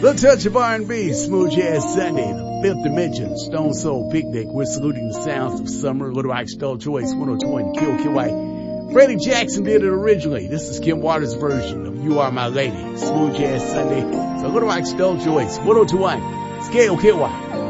The touch of R&B, Smooth Jazz Sunday, the fifth dimension, Stone Soul Picnic. We're saluting the sounds of summer. Little Ike Stole Choice, 102 Kill Kill. Freddie Jackson did it originally. This is Kim Waters' version of You Are My Lady. Smooth Jazz Sunday. So Little Ike Stole Choice, 102 Scale Kill.